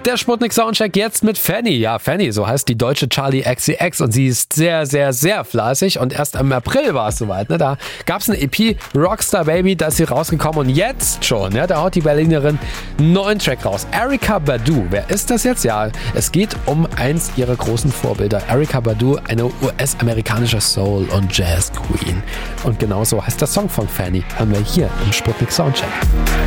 Der Sputnik Soundcheck jetzt mit Fanny. Ja, Fanny, so heißt die deutsche Charli XCX und sie ist sehr, sehr, sehr fleißig und erst im April war es soweit. Ne? Da gab es eine EP, Rockstar Baby, da ist sie rausgekommen und jetzt schon, ja, da haut die Berlinerin einen neuen Track raus. Erykah Badu, wer ist das jetzt? Ja, es geht um eins ihrer großen Vorbilder. Erykah Badu, eine US-amerikanische Soul- und Jazz-Queen. Und genauso heißt der Song von Fanny. Hören wir hier im Sputnik Soundcheck.